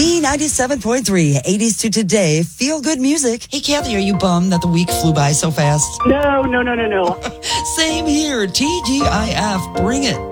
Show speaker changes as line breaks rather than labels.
B97.3, 80s to today, feel good music. Hey, Kathy, are you bummed that the week flew by so fast?
No.
Same here. TGIF, bring it.